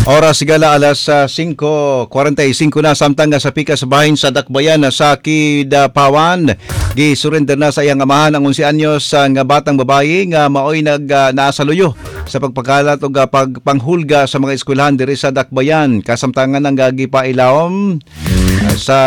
Oras sigala alas 5:45 na samtang sa pika sa bahin sa Dakbayan sa Kidapawan. Gisurrender na sa iyang amahan ang 11 anyos nga batang babae nga maoy naasaluyo sa pagpakalat o pagpanghulga sa mga eskwelahan diri sa Dakbayan. Kasamtangan ng gipailawom sa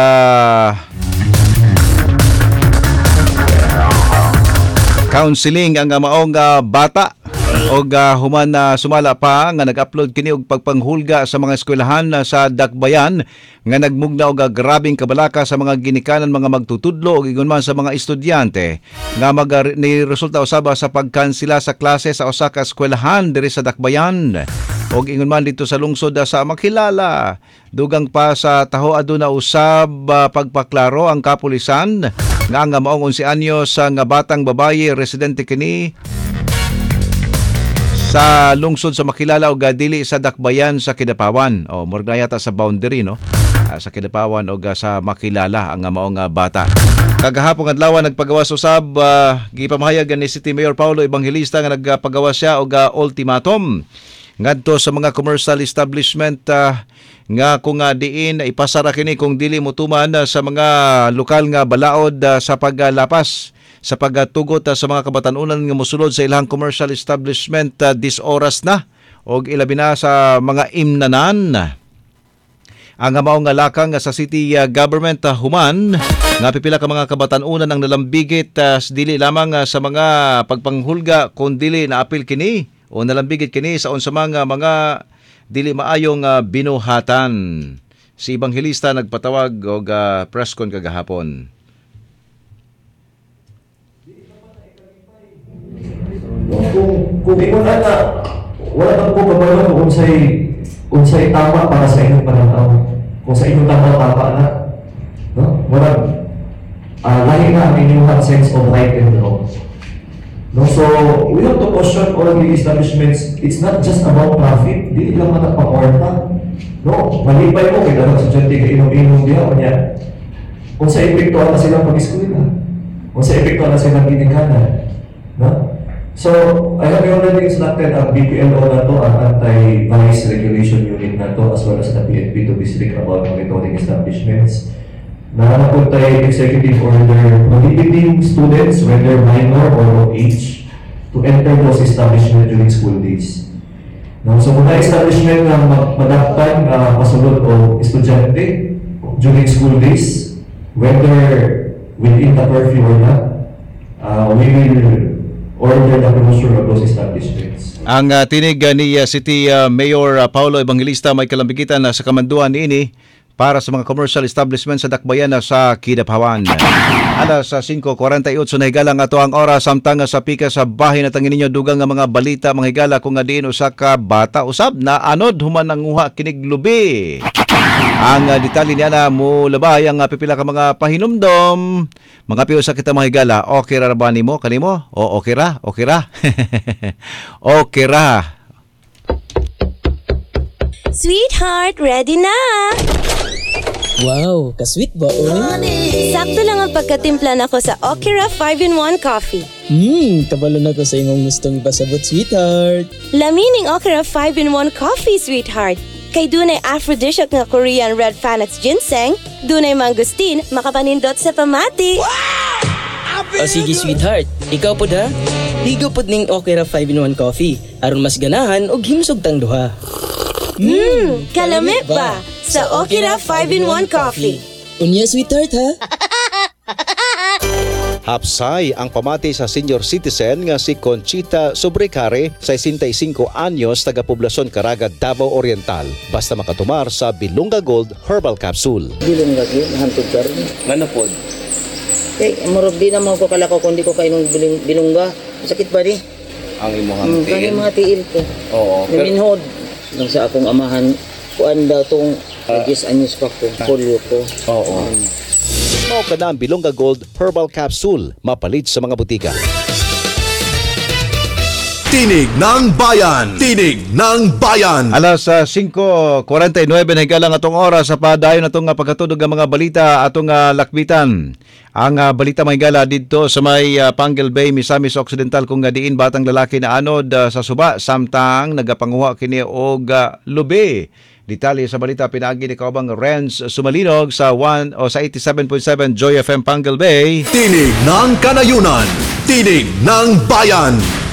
counseling ang maong bata og human sumala pa nga nag-upload kini og pagpanghulga sa mga eskwelahan sa Dakbayan nga nagmugna og grabing kabalaka sa mga ginikanan mga magtutudlo ug ingon man sa mga estudyante nga ni resulta usaba sa pagkansela sa klase sa usa ka eskwelahan diri sa Dakbayan. Og ingon man dito sa lungsod sa Makilala, dugang pa sa taho aduna usab pagpaklaro ang kapulisan nga ang maong 11 anyos nga batang babaye residente kini sa lungsod sa Makilala o dili sa Dakbayan sa Kidapawan. O murag na yata sa boundary no. Sa Kidapawan o sa Makilala ang maong bata. Kagahapon adlaw nagpagawas usab gipamahayag ni City Mayor Paulo Evangelista nga nagpagawas siya og ultimatum ngadto sa mga commercial establishment nga kung diin ipasara kini kung dili motuman sa mga lokal nga balaod sa paglapas sa pagtugot sa mga kabatanunan nga mosulod sa ilang commercial establishment dis oras na og ilabi na sa mga imnanan. Ang mao nga lakang sa city government human nga pipila ka mga kabatanunan ang nalambigit dili lamang sa mga pagpanghulga kun dili naapil kini o nalambigit kini sa unsa mga dili maayong binuhatan. Si Evangelista nagpatawag og press con kagahapon. Kung ingon na wala kang po kabalo kung unsay tama para sa inyong pananaw. Kung sa inyong tama na. No? Wala. Lahi na ang inyong sense of right and wrong. No? So, we have to caution all the establishments. It's not just about profit. Di lang matapakorta. No? Malipay mo, kaya dapat sa dyan ka inom-inom diya o niya. Kung sa epektuan na silang pag-eskwela. Kung sa epektuan na silang ginikanan. No? So, I have already instructed ang BPLO na to, ang Anti-Vice Regulation Unit na to, as well as the PNP to be strict about monitoring establishments. Nahanap tayo executive order prohibiting students, whether minor or of age, to enter those establishments during school days. No, so, muna establishment na madaktan pasulod o estudyante during school days, whether within the curfew or not, we will order the closure of those establishments. Ang tinig ni City Mayor Paulo Evangelista may kalambigitan sa kamanduan niini para sa mga commercial establishments sa Dakbayan sa Kidapawan. Alas 5:48 na higala nga ato ang oras samtang sa pika sa bahin at ang ininyo dugang nga mga balita mga higala kung nga diin usa ka bata usab na anod human nanguha kinig lubi. Ang detalye niya na mo labay ang pipila ka mga pahinumdom. Mga piyo sa kita mga higala, okay ra ba nimo kanimo? O okay ra? Okay ra? Okay ra. Sweetheart, ready na! Wow, ka-sweet ba, oy? Sakto lang ang pagkatimpla nako sa Okira 5-in-1 Coffee. Kabalo na ko sa imong gustong pasabot, sweetheart. Lamining Okira 5-in-1 Coffee, sweetheart. Kay dunay aphrodisiac nga Korean red Panax ginseng, dunay mangustin, makapanindot sa pamati. O sige, sweetheart. Ikaw po da? Higo po ning Okira 5-in-1 Coffee. Aron mas ganahan og himsog tang duha. Kalamit ba? Sa Okira 5-in-1 Coffee. Unya, sweetheart, ha? Hapsay ang pamati sa senior citizen nga si Conchita Sobrecare, 65 anyos, taga Poblacion Caraga, Davao Oriental. Basta makatumar sa Bilunga Gold Herbal Capsule. Bilunga Gold, hantod ka rin. Ano po? Murag di naman ko kalakaw kung di ko kainong bilungga. Sakit ba di? Ang imong Kaya mga tiil ko. Oo. Naminhod. Nang sa akong amahan, kuan daw tong 10 anyos pa ko, polio ko. Oo. Mao ka na ang Bilunga Gold Herbal Capsule, mapalit sa mga butika. Tinig ng Bayan. Tinig ng Bayan. Alas 5:49 na higala atong oras sa padayon atong pagkatudog ng mga balita atong lakbitan. Ang balita mga higala dito sa may Panguil Bay, Misamis Occidental kung diin batang lalaki na anod sa suba samtang nagapanguha kini og lubi. Detalye sa balita pinaagi ni kaubang Renz Sumalinog sa 87.7 Joy FM Panguil Bay. Tinig ng Kanayunan. Tinig ng Bayan.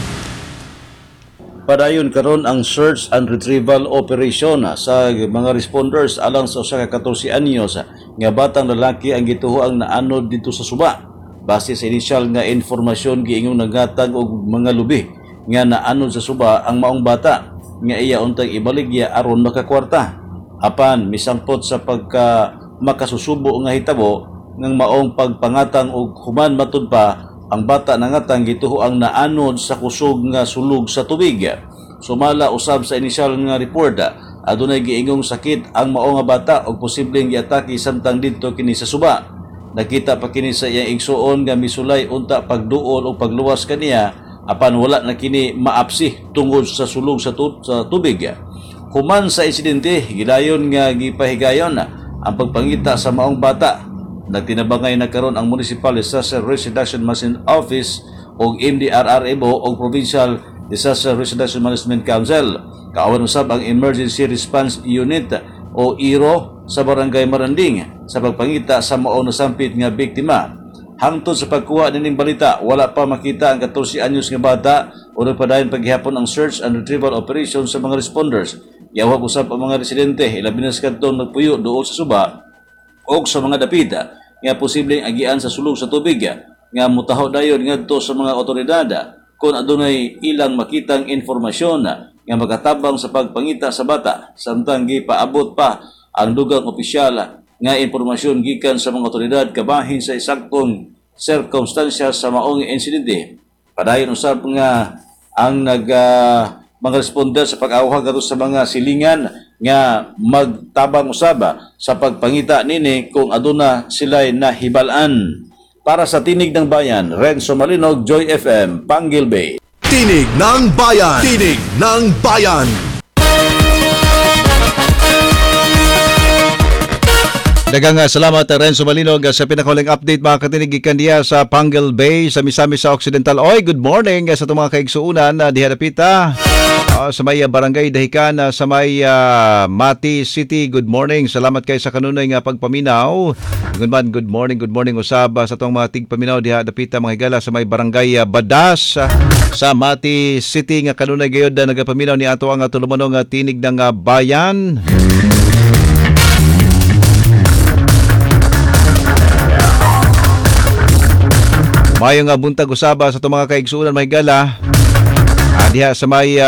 Padayon karon ang search and retrieval operation sa mga responders alang sa usa ka 14 anyos nga batang lalaki ang gituhuang naanod dito sa suba. Base sa initial nga informasyon giingong nagatag og mga lubi nga naanod sa suba ang maong bata nga iya untang ibaligya aron makakwarta. Apan misangpot sa makasusubo nga hitabo ng maong pagpangatang og human matud pa ang bata nangatang gituhuang naanod sa kusog nga sulog sa tubig. Sumala usab sa inisyal nga report, adunay giingong sakit ang mao nga bata og posibleng giatake samtang didto kini sa suba. Nakita pa kini sa iyang igsuon nga misulay unta pagduol o pagluwas kaniya apan wala na kini maapsi tungod sa sulog sa tubig. Human sa insidente, gidayon nga gipahigayon ang pagpangita sa maong bata. Nagtinabangay na karon ang Municipal Disaster Risk Reduction Management Office o MDRRMO o Provincial Disaster Risk Reduction Management Council. Kaawan usab ang Emergency Response Unit o IRO sa Barangay Maranding sa pagpangita sa mao nasampit nga biktima. Hangtod sa pagkuha nining balita, wala pa makita ang 14 anyos nga bata o nagpadayon paghihapon ang search and retrieval operation sa mga responders. Yawag usab ang mga residente ilabi na sa kadtong nagpuyo dool sa suba o sa mga dapit nga posibleng agian sa sulog sa tubig nga mutaho dayon ngadto sa mga otoridad kung adunay ilang makitang informasyon nga magatabang sa pagpangita sa bata samtang gipaabot pa ang dugang opisyal nga impormasyon gikan sa mga otoridad kabahin sa eksaktong sirkumstansya sa maong insidente. Padayon usab nga ang mga responder sa pag-awhag ato sa mga silingan nga magtabang usaba sa pagpangita nini kung aduna sila'y nahibalaan. Para sa Tinig ng Bayan, Renzo Malinog, Joy FM, Panguil Bay. Tinig ng Bayan. Tinig ng Bayan. Daghang salamat Renzo Malinog sa pinakahuling update mga katinig gikan diha sa Panguil Bay sa Misamis sa Occidental. Oy, good morning sa itong mga kaigsuunan diha dapita sa may barangay Dahican sa may Mati City. Good morning. Salamat kay sa kanunay nga pagpaminaw. Good morning usab sa itong mga tigpaminaw diha dapita mga higala sa may barangay Badas sa Mati City nga kanunay gayod nagapaminaw ni ato ang tulumanong Tinig ng Bayan. Mayong buntag usaba sa itong mga kaigsuunan mahigala diha sa may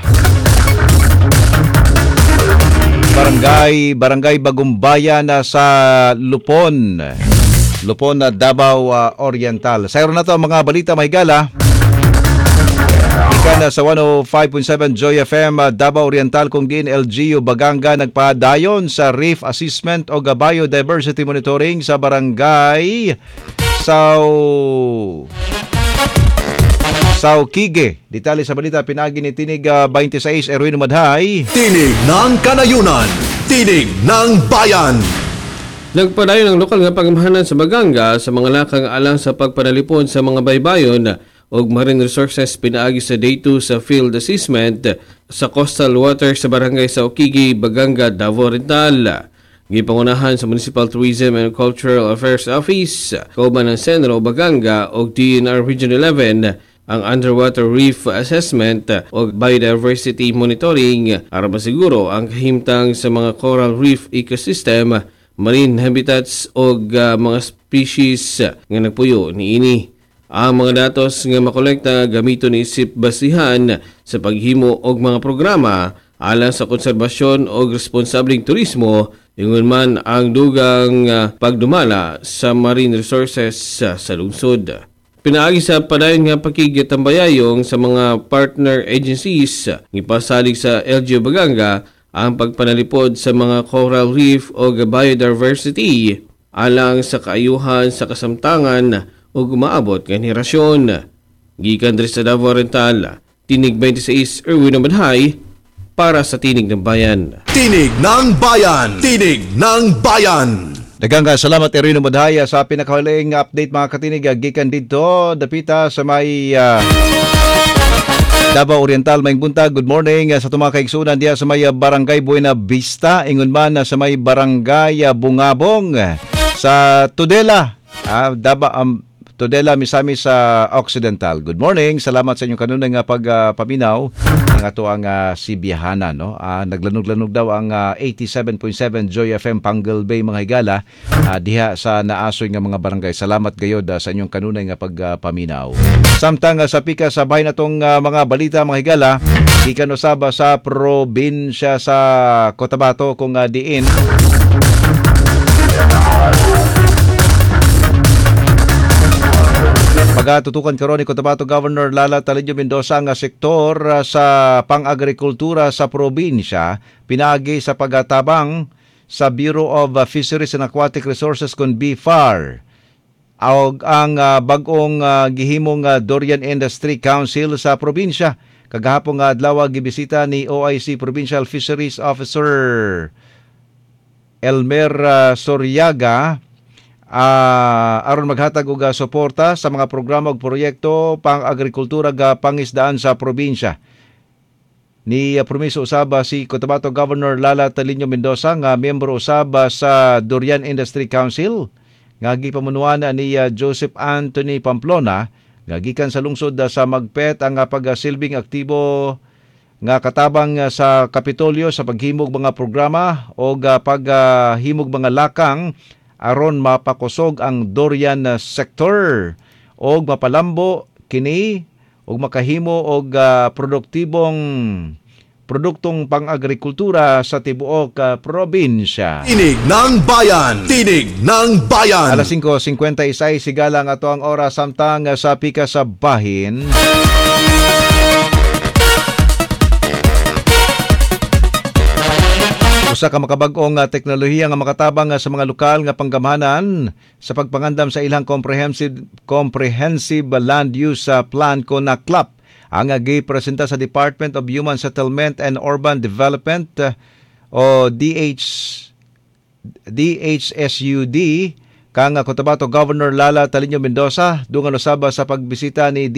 barangay Bagumbayan sa Lupon Davao Oriental. Sayro na to ang mga balita mahigala ikan sa 105.7 Joy FM Davao Oriental kung diin LGU Baganga nagpadayon sa reef assessment o biodiversity monitoring sa barangay Saukige. Detalye sa balita pinagi ni Tinig 26 Erwin Madhay. Tinig ng Kanayunan. Tinig ng Bayan. Nagpadayon ang lokal nga pagamahanan sa Baganga sa mga lakang alang sa pagpanalipon sa mga baybayon ug marine resources pinaagi sa Day 2 sa field assessment sa coastal water sa barangay Saukige, Baganga, Davao Oriental. Gipangunahan sa Municipal Tourism and Cultural Affairs Office, kauban ng Senro Baganga o DNR Region 11 ang underwater reef assessment o biodiversity monitoring para masiguro ang kahimtang sa mga coral reef ecosystem, marine habitats o mga species nga nagpuyo niini. Ang mga datos nga makolekta gamito ni isip basihan sa paghimo og mga programa alang sa konserbasyon o responsabling turismo, ingon man ang dugang pagdumala sa marine resources sa lungsod. Pinaagi sa padayon nga pakigyatambayayong sa mga partner agencies, gipasalig sa LGU Baganga ang pagpanalipod sa mga coral reef o biodiversity alang sa kaayuhan sa kasamtangan o gumaabot nga henerasyon. Gikan diri sa Davao Oriental, Tinig 26, Erwin Amadhay, para sa Tinig ng Bayan. Tinig ng Bayan! Tinig ng Bayan! Daghang salamat Erwin Madhaya sa pinakahuling update mga katinig gikan dito dapita sa may Davao Oriental. Maayong buntag, good morning sa mga kaigsunan diya sa may Barangay Buena Vista, ingon man sa may Barangay Bungabong, sa Tudela, Tudela Misami sa Occidental. Good morning, salamat sa inyong kanunay nga pagpaminaw ng ato ang Sibiyahanan, no? Naglanog-lanog daw ang 87.7 Joy FM Pangal Bay mga higala diha sa naasoy nga mga barangay. Salamat gayod sa inyong kanunay nga pagpaminaw. Samtang sa pika sa bahay natong mga balita mga higala, ikan usaba sa probinsya sa Cotabato kung diin pagatutukan karon ni Cotabato Governor Lala Talidjo Mendoza nga sektor sa pang-agrikultura sa probinsya pinaagi sa pagatabang sa Bureau of Fisheries and Aquatic Resources kon BFAR. Ang bag-ong gihimong Durian Industry Council sa probinsya. Kagahapon adlaw gibisita ni OIC Provincial Fisheries Officer Elmer Soriaga aron maghatag og suporta sa mga programa ug proyekto pang-agrikultura ga pangisdaan sa probinsya. Ni permiso usaba si Cotabato Governor Lala Talidjo Mendoza nga miyembro usaba sa Durian Industry Council nga gipamunuan ni Joseph Anthony Pamplona nga gikan sa lungsod sa Magpet ang pagsilbing aktibo nga katabang sa Kapitolyo sa paghimog mga programa o paghimog mga lakang aron mapakusog ang durian sector o mapalambo kini o makahimo og produktong pang-agrikultura sa tibuok probinsya. Tinig ng Bayan! Tinig ng Bayan! Alas 5:56 sigala nga ato ang oras samtang sa pika sa bahin. Usa ka makabag-ong teknolohiya nga makatabang sa mga lokal nga panggamhanan sa pagpangandam sa ilang comprehensive land use plan ko na CLAP ang gipresenta sa Department of Human Settlement and Urban Development o DHSUD kang Cotabato Governor Lala Talidjo Mendoza dungan usaba sa pagbisita ni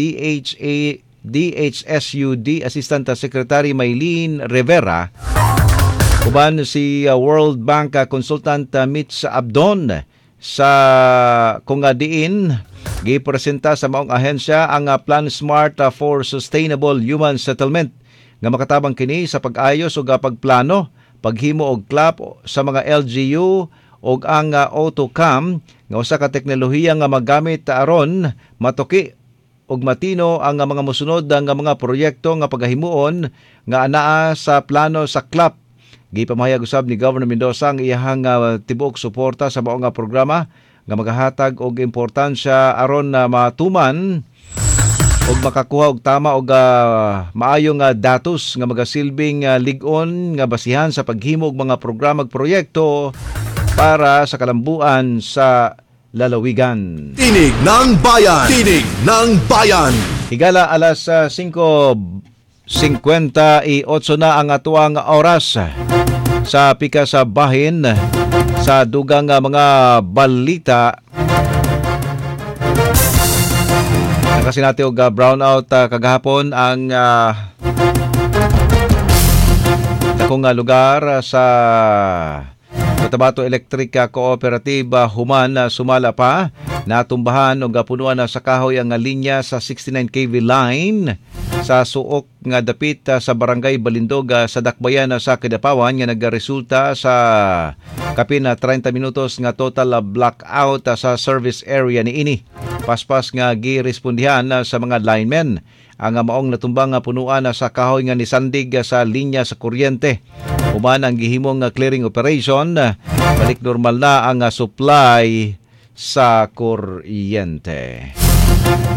DHSUD Assistant Secretary Maylene Rivera uban si World Bank Consultant Mitch Abdon sa kung diin gipresenta sa maong ahensya ang Plan Smart for Sustainable Human Settlement nga makatabang kini sa pag-ayos ug pagplano, paghimo og CLAP sa mga LGU ug ang AutoCAM nga usa ka teknolohiya nga magamit aron matuki ug matino ang mga mosunod nga mga proyekto nga paghimuon nga anaa sa plano sa CLAP. Gipamahayag usab ni Governor Mendoza ang iyahang tibuok suporta sa maong programa nga magahatag og importansya aron na matuman og makakuha og tama og maayong datos nga magasilbing lig-on nga basihan sa paghimo og mga programa ug proyekto para sa kalambuan sa lalawigan. Tinig ng Bayan! Tinig ng Bayan! Higala alas 5:58 na ang atuang oras sa pika sa bahin sa dugang mga balita. Kasi natin og brownout kagahapon ang dakong lugar sa Cotabato Electric Cooperative human sumala pa natumbahan og punuan sa kahoy ang linya sa 69 kV line sa suok nga dapit sa Barangay Balindog sa Dakbayan sa Kidapawan nga nagresulta sa kapin 30 minutos nga total blackout sa service area ni ini. Paspas nga girespondihan sa mga linemen ang maong natumbang punuan sa kahoy nga nisandig sa linya sa kuryente. Human ang gihimong clearing operation, balik normal na ang supply sa kuryente.